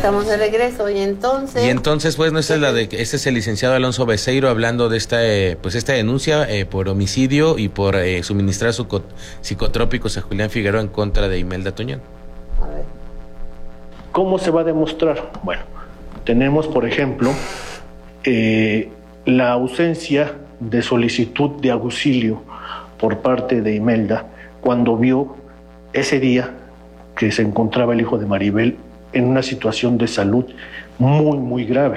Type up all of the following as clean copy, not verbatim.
estamos de regreso y entonces bueno, esta es el licenciado Alonso Beceiro hablando de esta denuncia por homicidio y por suministrar psicotrópicos a Julián Figueroa en contra de Imelda Tuñón. A ver. ¿Cómo se va a demostrar? Bueno, tenemos, por ejemplo, la ausencia de solicitud de auxilio por parte de Imelda cuando vio ese día que se encontraba el hijo de Maribel en una situación de salud muy, muy grave.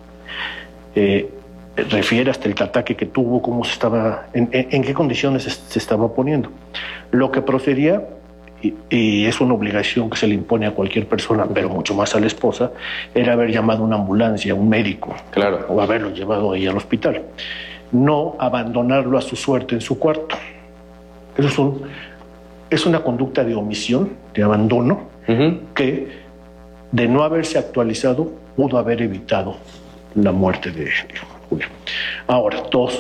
Refiere hasta el ataque que tuvo, cómo se estaba, en qué condiciones se estaba poniendo. Lo que procedía, y es una obligación que se le impone a cualquier persona, pero mucho más a la esposa, era haber llamado a una ambulancia, un médico, claro, o haberlo llevado ahí al hospital. No abandonarlo a su suerte en su cuarto. Eso es una conducta de omisión, de abandono, que de no haberse actualizado pudo haber evitado la muerte de Julián. Ahora,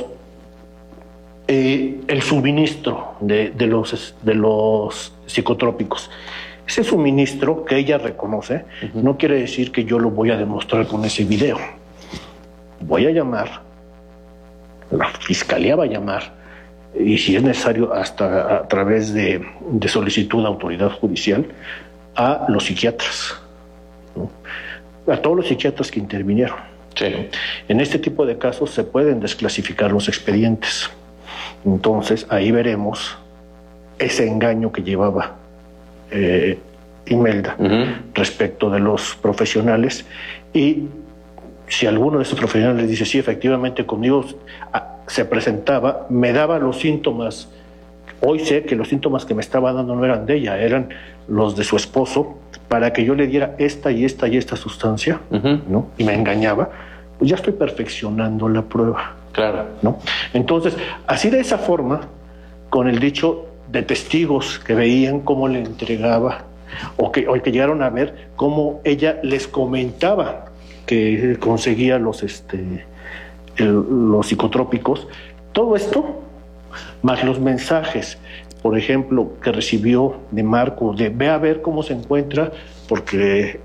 el suministro de los psicotrópicos. Ese suministro que ella reconoce no quiere decir que yo lo voy a demostrar con ese video. Voy a llamar, la fiscalía va a llamar, y si es necesario hasta a través de solicitud de autoridad judicial, a los psiquiatras, ¿no? A todos los psiquiatras que intervinieron. Sí. En este tipo de casos se pueden desclasificar los expedientes. Entonces ahí veremos ese engaño que llevaba Imelda respecto de los profesionales, y si alguno de esos profesionales dice sí, efectivamente conmigo se presentaba, me daba los síntomas, hoy sé que los síntomas que me estaba dando no eran de ella, eran los de su esposo, para que yo le diera esta y esta y esta sustancia, ¿no? Y me engañaba, pues ya estoy perfeccionando la prueba. Claro. ¿No? Entonces, así de esa forma, con el dicho de testigos que veían cómo le entregaba, o que llegaron a ver cómo ella les comentaba que conseguía los psicotrópicos, todo esto, más los mensajes, por ejemplo, que recibió de Marco, de ve a ver cómo se encuentra, porque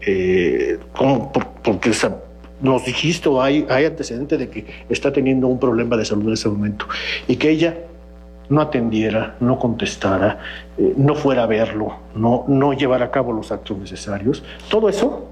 nos dijiste o hay antecedente de que está teniendo un problema de salud en ese momento, y que ella no atendiera, no contestara, no fuera a verlo, no llevara a cabo los actos necesarios. Todo eso,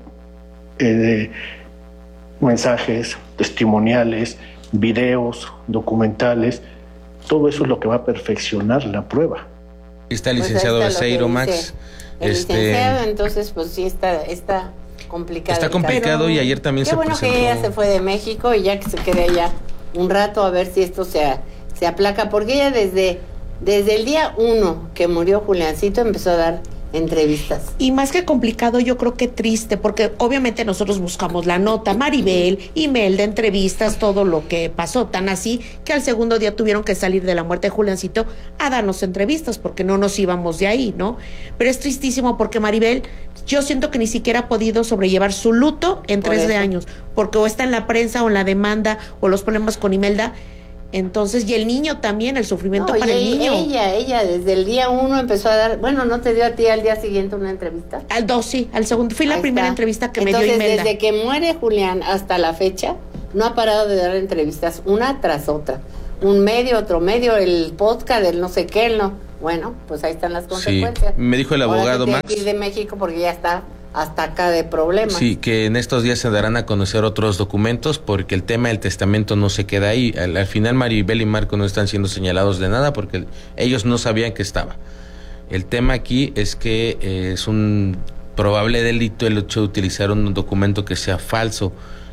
mensajes, testimoniales, videos, documentales, todo eso es lo que va a perfeccionar la prueba. Está el licenciado Beceiro, Max. El licenciado, entonces, pues sí está complicado. Está complicado, pero, y ayer también se presentó. Qué bueno que ella se fue de México y ya que se quede allá un rato a ver si esto se aplaca, porque ella desde el día 1 que murió Juliancito empezó a dar entrevistas. Y más que complicado, yo creo que triste, porque obviamente nosotros buscamos la nota, Maribel, Imelda, entrevistas, todo lo que pasó, tan así que al segundo día tuvieron que salir de la muerte de Juliancito a darnos entrevistas, porque no nos íbamos de ahí, ¿no? Pero es tristísimo porque Maribel, yo siento que ni siquiera ha podido sobrellevar su luto en 3 años, porque o está en la prensa o en la demanda o los problemas con Imelda. Entonces, y el niño también, el sufrimiento para el niño. Ella desde el día 1 empezó a dar, bueno, ¿no te dio a ti al día siguiente una entrevista? Al 2, sí, al segundo. Fui la primera entrevista que me dio Imelda. Desde que muere Julián hasta la fecha, no ha parado de dar entrevistas, una tras otra. Un medio, otro medio, el podcast, el no sé qué, el no. Bueno, pues ahí están las consecuencias. Sí, me dijo el abogado Max. Ahora que de México porque ya está hasta acá de problemas. Sí, que en estos días se darán a conocer otros documentos porque el tema del testamento no se queda ahí. Al final Maribel y Marco no están siendo señalados de nada porque ellos no sabían que estaba. El tema aquí es que es un probable delito el hecho de utilizar un documento que sea falso.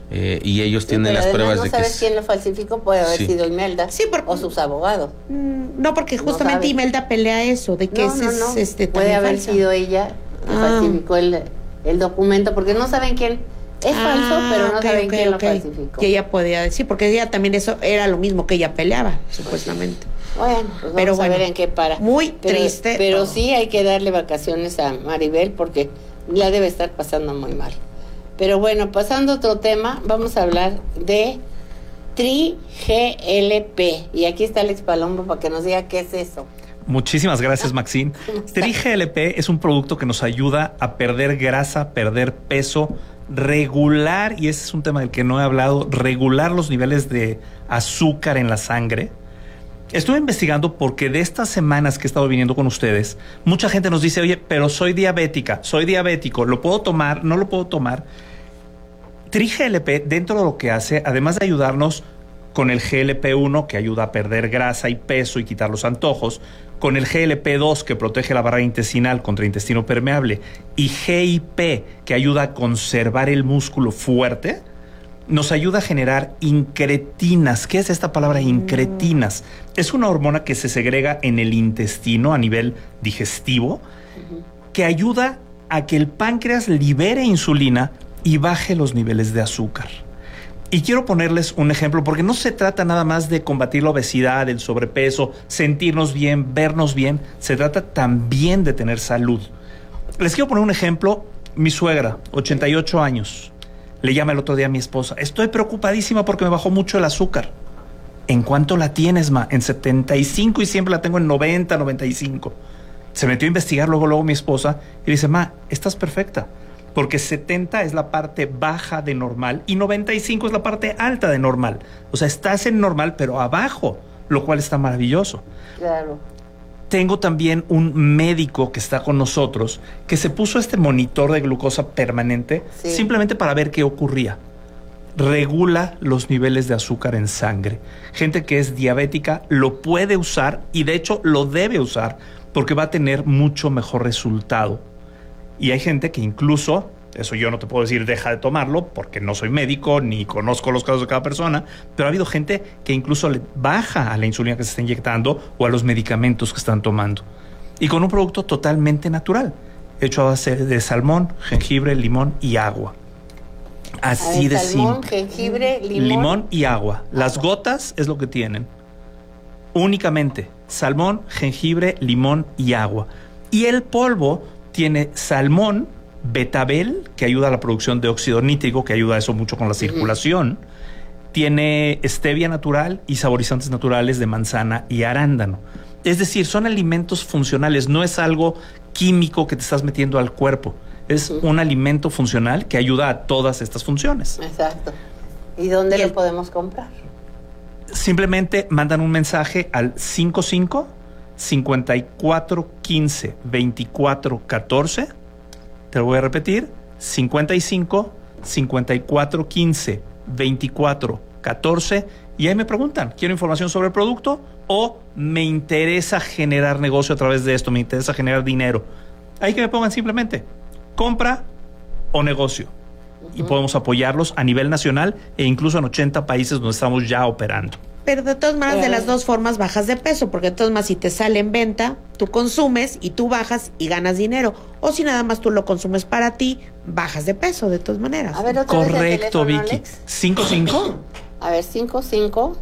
Y ellos tienen las pruebas de que... ¿No sabes quién lo falsificó? Puede haber sido Imelda, o sus abogados. No, porque justamente Imelda pelea eso, de que puede haber sido ella que falsificó el documento, porque no saben quién. Es falso, pero no saben quién lo falsificó. Que ella podía decir, porque ella también eso era lo mismo que ella peleaba, supuestamente. Bueno, pues vamos a ver en qué para. Muy triste. Pero sí hay que darle vacaciones a Maribel porque la debe estar pasando muy mal. Pero bueno, pasando a otro tema, vamos a hablar de TriGLP. Y aquí está Alex Palombo para que nos diga qué es eso. Muchísimas gracias, Maxine. TriGLP es un producto que nos ayuda a perder grasa, perder peso, regular, y ese es un tema del que no he hablado, regular los niveles de azúcar en la sangre. Estuve investigando porque de estas semanas que he estado viniendo con ustedes, mucha gente nos dice, oye, pero soy diabética, soy diabético, ¿lo puedo tomar? ¿No lo puedo tomar? TriGLP, dentro de lo que hace, además de ayudarnos con el GLP-1, que ayuda a perder grasa y peso y quitar los antojos, con el GLP-2, que protege la barrera intestinal contra intestino permeable, y GIP, que ayuda a conservar el músculo fuerte, nos ayuda a generar incretinas. ¿Qué es esta palabra incretinas? Es una hormona que se segrega en el intestino a nivel digestivo, que ayuda a que el páncreas libere insulina y baje los niveles de azúcar. Y quiero ponerles un ejemplo, porque no se trata nada más de combatir la obesidad, el sobrepeso, sentirnos bien, vernos bien. Se trata también de tener salud. Les quiero poner un ejemplo. Mi suegra, 88 años, le llama el otro día a mi esposa. Estoy preocupadísima porque me bajó mucho el azúcar. ¿En cuánto la tienes, ma? En 75 y siempre la tengo en 90, 95. Se metió a investigar luego mi esposa y dice, ma, estás perfecta. Porque 70 es la parte baja de normal y 95 es la parte alta de normal. O sea, estás en normal, pero abajo, lo cual está maravilloso. Claro. Tengo también un médico que está con nosotros que se puso este monitor de glucosa permanente simplemente para ver qué ocurría. Regula los niveles de azúcar en sangre. Gente que es diabética lo puede usar y de hecho lo debe usar porque va a tener mucho mejor resultado. Y hay gente que incluso, eso yo no te puedo decir deja de tomarlo porque no soy médico ni conozco los casos de cada persona, pero ha habido gente que incluso le baja a la insulina que se está inyectando o a los medicamentos que están tomando. Y con un producto totalmente natural, hecho a base de salmón, jengibre, limón y agua. Así de salmón, simple. jengibre, Limón y agua. Las gotas es lo que tienen. Únicamente salmón, jengibre, limón y agua. Y el polvo tiene salmón, betabel, que ayuda a la producción de óxido nítrico, que ayuda a eso mucho con la circulación. Tiene stevia natural y saborizantes naturales de manzana y arándano. Es decir, son alimentos funcionales, no es algo químico que te estás metiendo al cuerpo. Es un alimento funcional que ayuda a todas estas funciones. Exacto. ¿Y dónde lo podemos comprar? Simplemente mandan un mensaje al 55-5415-2414. Te lo voy a repetir. 55-5415-2414. Y ahí me preguntan, ¿quiero información sobre el producto? O me interesa generar negocio a través de esto, me interesa generar dinero. Ahí que me pongan simplemente compra o negocio. Y podemos apoyarlos a nivel nacional e incluso en 80 países donde estamos ya operando. Pero de todas maneras, de las dos formas bajas de peso, porque de todas maneras, si te sale en venta, tú consumes y tú bajas y ganas dinero. O si nada más tú lo consumes para ti, bajas de peso, de todas maneras. A ver, otra correcto, vez el teléfono, Vicky. Alex. 55 A ver, 55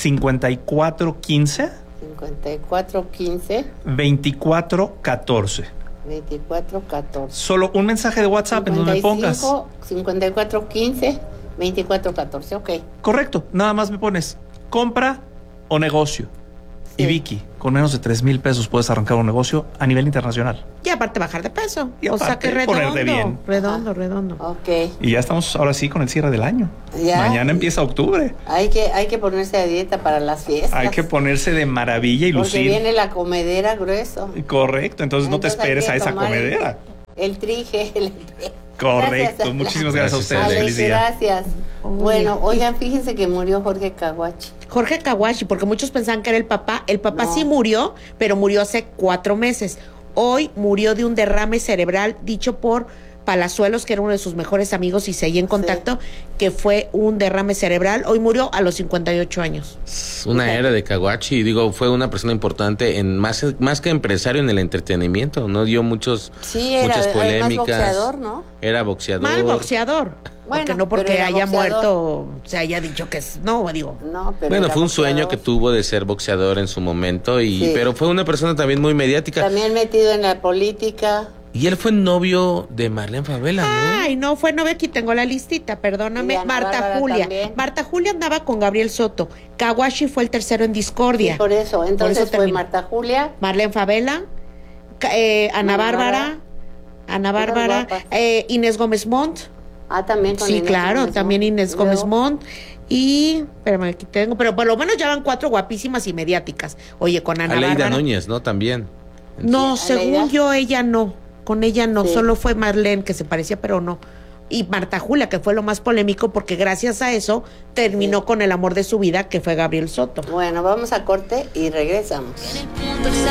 5415 5415 2414. 2414. Solo un mensaje de WhatsApp en donde me pongas. 5415 2414, ok. Correcto, nada más me pones compra o negocio. Sí. Y Vicky, con menos de 3,000 pesos puedes arrancar un negocio a nivel internacional. Y aparte bajar de peso. Y o sea aparte que redondo. ponerte bien. Redondo. Ok. Y ya estamos ahora sí con el cierre del año. Ya. Mañana empieza octubre. Hay que ponerse a dieta para las fiestas. Hay que ponerse de maravilla y porque lucir. viene la comedera grueso. Correcto, entonces no te Entonces hay esperes que a esa tomar comedera. El trige. Correcto, muchísimas gracias a ustedes. Alex, Feliz día. gracias. Bueno, oigan, fíjense que murió Jorge Caguachi. Jorge Caguachi, porque muchos pensaban que era el papá. El papá No. sí murió, pero murió hace 4 meses. Hoy murió de un derrame cerebral dicho por Palazuelos, que era uno de sus mejores amigos y seguía en contacto, que fue un derrame cerebral. Hoy murió a los 58 años. Una era de Caguachi, digo, fue una persona importante en más que empresario en el entretenimiento, no dio muchas polémicas. Además boxeador, ¿no? Era boxeador. Mal boxeador. Bueno, porque no porque pero era haya boxeador. muerto se haya dicho que es. No, digo. No, pero Bueno, era fue un boxeador. sueño que tuvo de ser boxeador en su momento, Sí. pero fue una persona también muy mediática. También metido en la política. Y él fue novio de Marlene Favela, ¿no? Ay, no, fue novia, aquí tengo la listita, Y perdóname. Ana Marta Bárbara Julia. también. Marta Julia andaba con Gabriel Soto. Caguachi fue el tercero en discordia. Sí, por eso. Entonces eso fue terminó. Marta Julia. Marlene Favela, Ana Ana Bárbara, Bárbara, Inés Gómez Montt, Ah, también con Sí, Inés claro, Gómez también Mont. Inés Luego, Gómez Mont. Y, espérame, aquí tengo, pero por lo menos ya van 4 guapísimas y mediáticas. Oye, con Ana Aleida Bárbara. Núñez, ¿no? También. No, Sí, según Aleida. yo, ella no. Con ella no, Sí. solo fue Marlene, que se parecía, pero no. Y Marta Julia, que fue lo más polémico, porque gracias a eso terminó Sí. con el amor de su vida, que fue Gabriel Soto. Bueno, vamos a corte y regresamos.